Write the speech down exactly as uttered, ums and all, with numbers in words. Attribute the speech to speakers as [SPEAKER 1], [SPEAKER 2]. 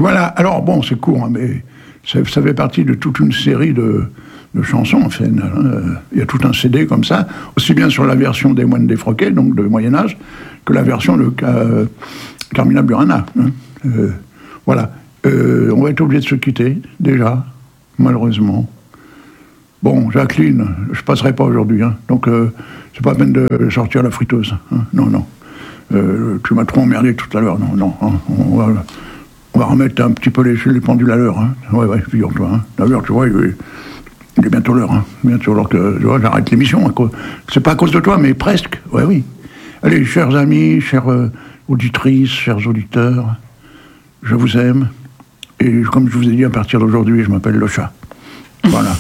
[SPEAKER 1] Voilà, alors bon, c'est court, hein, mais ça, ça fait partie de toute une série de, de chansons, en fait. Hein. Il y a tout un C D comme ça, aussi bien sur la version des Moines défroqués, donc de Moyen-Âge, que la version de euh, Carmina Burana. Hein. Euh, voilà. Euh, on va être obligé de se quitter, déjà, malheureusement. Bon, Jacqueline, je passerai pas aujourd'hui, hein, donc euh, c'est pas la peine de sortir la friteuse. Hein. Non, non. Euh, tu m'as trop emmerdé tout à l'heure, non, non. Hein. On, va, on va remettre un petit peu les, les pendules à l'heure. Hein. Ouais, ouais, figure-toi. Hein. D'ailleurs, tu vois, il est, il est bientôt l'heure. Hein. Bientôt l'heure que tu vois, j'arrête l'émission. Hein, c'est pas à cause de toi, mais presque. Ouais, oui. Allez, chers amis, chères euh, auditrices, chers auditeurs, je vous aime. Et comme je vous ai dit, à partir d'aujourd'hui, je m'appelle le chat. Voilà.